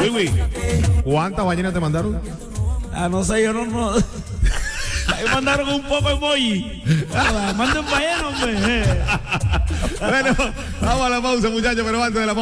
Wiwi, ¿cuántas ballenas te mandaron? No sé, yo no. Ahí mandaron un poco de emoji. Manden ballena, hombre. Bueno, vamos a la pausa, muchachos, pero antes de la pausa.